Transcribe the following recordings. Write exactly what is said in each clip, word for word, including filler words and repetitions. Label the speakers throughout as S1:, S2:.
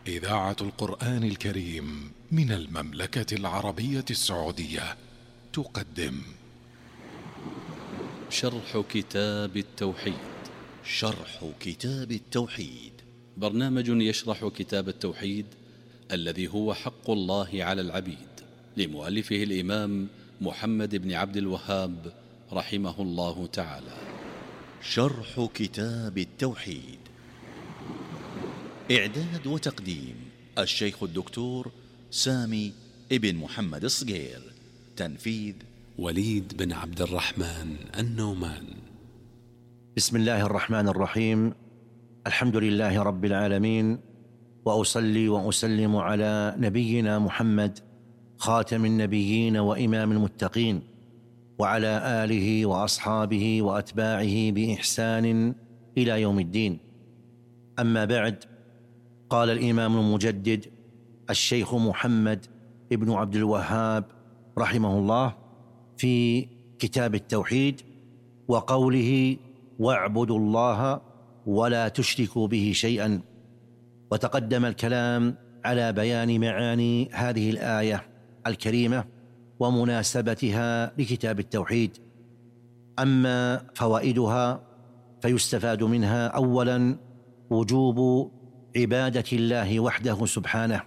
S1: إذاعة القرآن الكريم من المملكة العربية السعودية تقدم
S2: شرح كتاب التوحيد.
S3: شرح كتاب التوحيد
S2: برنامج يشرح كتاب التوحيد الذي هو حق الله على العبيد، لمؤلفه الإمام محمد بن عبد الوهاب رحمه الله تعالى.
S3: شرح كتاب التوحيد، إعداد وتقديم الشيخ الدكتور سامي ابن محمد الصقير، تنفيذ
S2: وليد بن عبد الرحمن النومان.
S4: بسم الله الرحمن الرحيم. الحمد لله رب العالمين، وأصلي وأسلم على نبينا محمد خاتم النبيين وإمام المتقين، وعلى آله وأصحابه وأتباعه بإحسان إلى يوم الدين. أما بعد، قال الإمام المجدد الشيخ محمد ابن عبد الوهاب رحمه الله في كتاب التوحيد وقوله: واعبدوا الله ولا تشركوا به شيئا. وتقدم الكلام على بيان معاني هذه الآية الكريمة ومناسبتها لكتاب التوحيد. أما فوائدها فيستفاد منها أولا وجوب عبادة الله وحده سبحانه،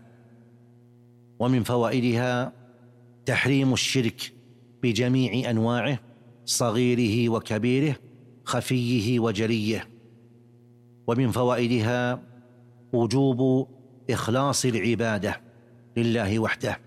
S4: ومن فوائدها تحريم الشرك بجميع أنواعه، صغيره وكبيره، خفيه وجليه. ومن فوائدها وجوب إخلاص العبادة لله وحده.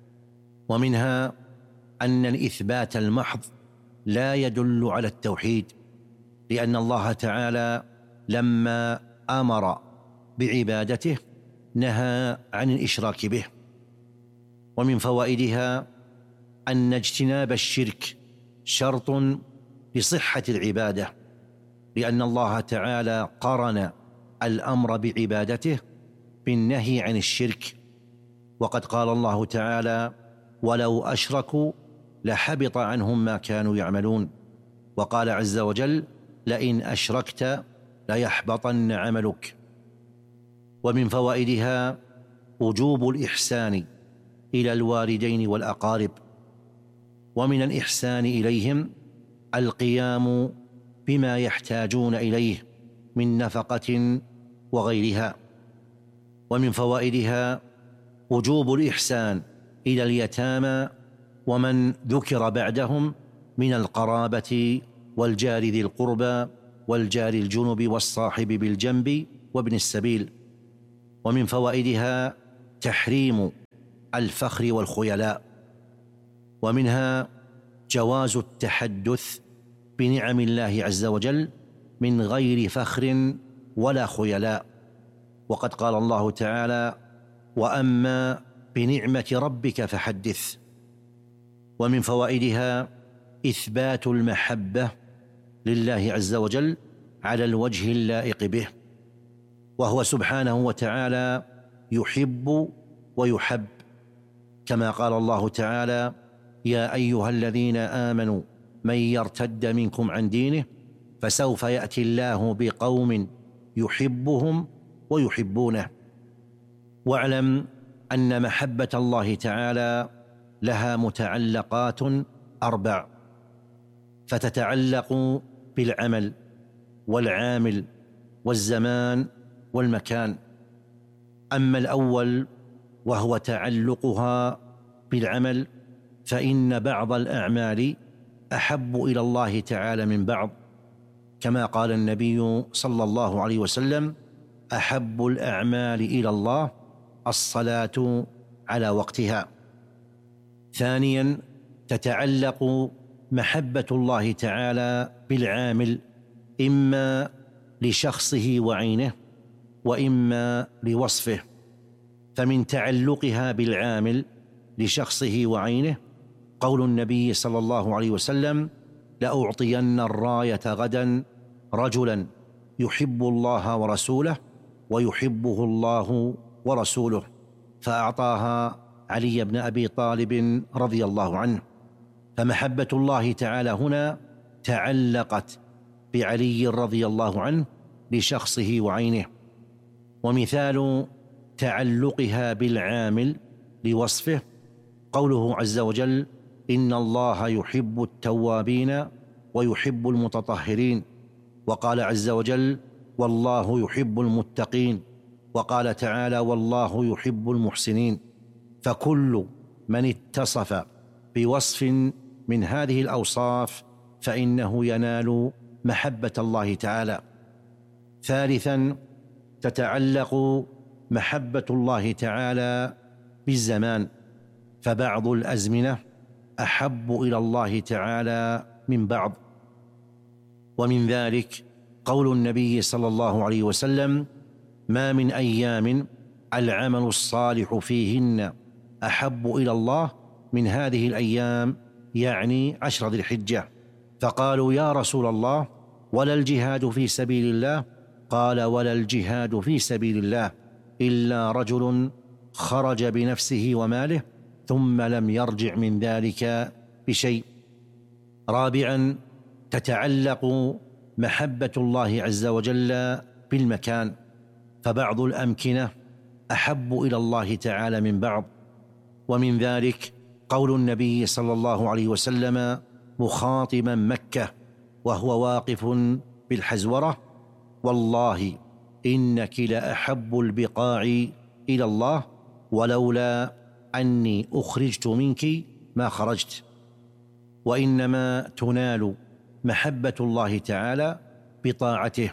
S4: ومنها أن الإثبات المحض لا يدل على التوحيد، لأن الله تعالى لما أمر بعبادته نهى عن الإشراك به. ومن فوائدها أن اجتناب الشرك شرط لصحة العبادة، لأن الله تعالى قرن الأمر بعبادته بالنهي عن الشرك. وقد قال الله تعالى: ولو أشركوا لحبط عنهم ما كانوا يعملون. وقال عز وجل: لئن أشركت ليحبطن عملك. ومن فوائدها وجوب الإحسان إلى الوالدين والأقارب، ومن الإحسان إليهم القيام بما يحتاجون إليه من نفقة وغيرها. ومن فوائدها وجوب الإحسان إلى اليتامى ومن ذكر بعدهم من القرابة والجار ذي القربى والجار الجنب والصاحب بالجنب وابن السبيل. ومن فوائدها تحريم الفخر والخيلاء، ومنها جواز التحدث بنعم الله عز وجل من غير فخر ولا خيلاء. وقد قال الله تعالى: وأما بنعمة ربك فحدث. ومن فوائدها إثبات المحبة لله عز وجل على الوجه اللائق به، وهو سبحانه وتعالى يحب ويحب، كما قال الله تعالى: يا أيها الذين آمنوا من يرتد منكم عن دينه فسوف يأتي الله بقوم يحبهم ويحبونه. واعلم أن محبة الله تعالى لها متعلقات أربع، فتتعلق بالعمل والعامل والزمان والمكان. أما الأول وهو تعلقها بالعمل، فإن بعض الأعمال أحب إلى الله تعالى من بعض، كما قال النبي صلى الله عليه وسلم: أحب الأعمال إلى الله الصلاة على وقتها. ثانيا تتعلق محبة الله تعالى بالعامل، إما لشخصه وعينه وإما لوصفه. فمن تعلقها بالعامل لشخصه وعينه قول النبي صلى الله عليه وسلم: لأعطين الراية غدا رجلا يحب الله ورسوله ويحبه الله ورسوله، فأعطاها علي بن أبي طالب رضي الله عنه. فمحبة الله تعالى هنا تعلقت بعلي رضي الله عنه لشخصه وعينه. ومثال تعلقها بالعامل لوصفه قوله عز وجل: إن الله يحب التوابين ويحب المتطهرين. وقال عز وجل: والله يحب المتقين. وقال تعالى: والله يحب المحسنين. فكل من اتصف بوصف من هذه الأوصاف فإنه ينال محبة الله تعالى. ثالثا، تتعلق محبة الله تعالى بالزمان، فبعض الأزمنة أحب إلى الله تعالى من بعض، ومن ذلك قول النبي صلى الله عليه وسلم: ما من أيام العمل الصالح فيهن أحب إلى الله من هذه الأيام، يعني عشر ذي الحجة. فقالوا: يا رسول الله، ولا الجهاد في سبيل الله؟ قال: ولا الجهاد في سبيل الله إلا رجل خرج بنفسه وماله ثم لم يرجع من ذلك بشيء. رابعا، تتعلق محبة الله عز وجل بالمكان، فبعض الأمكنة أحب إلى الله تعالى من بعض، ومن ذلك قول النبي صلى الله عليه وسلم مخاطبا مكة وهو واقف بالحزورة: والله إنك لأحب البقاع إلى الله، ولولا أني أخرجت منك ما خرجت. وإنما تنال محبة الله تعالى بطاعته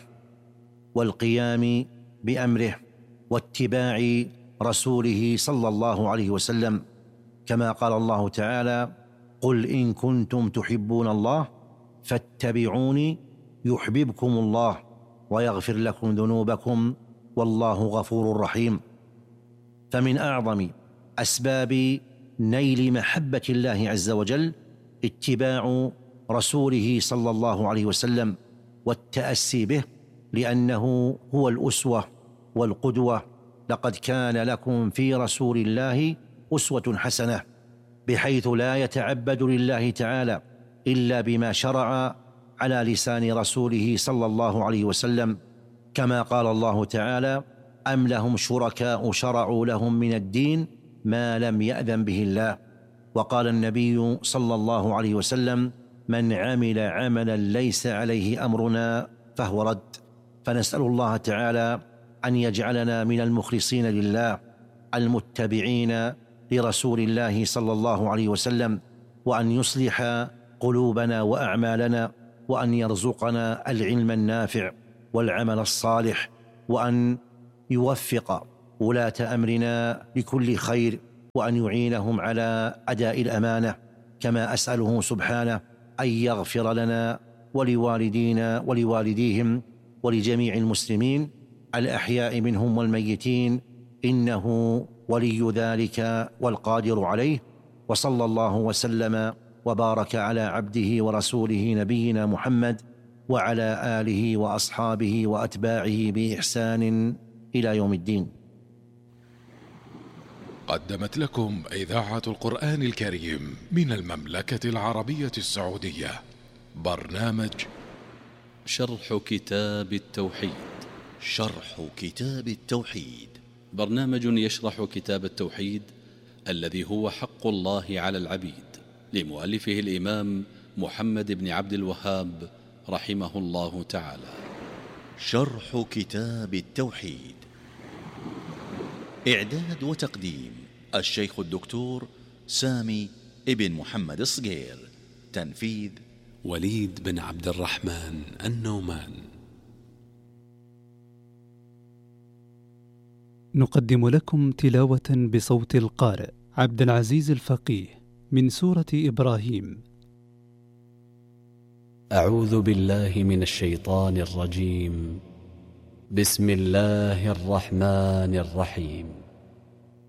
S4: والقيام بأمره واتباع رسوله صلى الله عليه وسلم، كما قال الله تعالى: قل إن كنتم تحبون الله فاتبعوني يحببكم الله ويغفر لكم ذنوبكم والله غفور رحيم. فمن أعظم أسباب نيل محبة الله عز وجل اتباع رسوله صلى الله عليه وسلم والتأسي به، لأنه هو الأسوة والقدوة. لقد كان لكم في رسول الله أسوة حسنة، بحيث لا يتعبد لله تعالى إلا بما شرع على لسان رسوله صلى الله عليه وسلم، كما قال الله تعالى: أم لهم شركاء شرعوا لهم من الدين ما لم يأذن به الله. وقال النبي صلى الله عليه وسلم: من عمل عملا ليس عليه أمرنا فهو رد. فنسأل الله تعالى أن يجعلنا من المخلصين لله المتبعين لرسول الله صلى الله عليه وسلم، وأن يصلح قلوبنا وأعمالنا، وأن يرزقنا العلم النافع والعمل الصالح، وأن يوفق ولاة أمرنا لكل خير، وأن يعينهم على أداء الأمانة، كما أسأله سبحانه أن يغفر لنا ولوالدينا ولوالديهم ولجميع المسلمين الأحياء منهم والميتين، إنه ولي ذلك والقادر عليه. وصلى الله وسلم وبارك على عبده ورسوله نبينا محمد وعلى آله وأصحابه وأتباعه بإحسان إلى يوم الدين.
S1: قدمت لكم إذاعة القرآن الكريم من المملكة العربية السعودية برنامج
S2: شرح كتاب التوحيد.
S3: شرح كتاب التوحيد
S2: برنامج يشرح كتاب التوحيد الذي هو حق الله على العبيد، لمؤلفه الإمام محمد بن عبد الوهاب رحمه الله تعالى.
S3: شرح كتاب التوحيد، إعداد وتقديم الشيخ الدكتور سامي ابن محمد الصقير، تنفيذ
S5: وليد بن عبد الرحمن النومان.
S6: نقدم لكم تلاوة بصوت القارئ عبد العزيز الفقيه من سورة إبراهيم.
S5: أعوذ بالله من الشيطان الرجيم. بسم الله الرحمن الرحيم.